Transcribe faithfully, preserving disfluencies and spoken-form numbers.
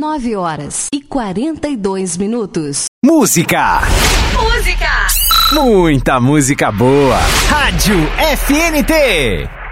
nove horas e quarenta e dois minutos. Música! Música! Muita música boa! Rádio F N T!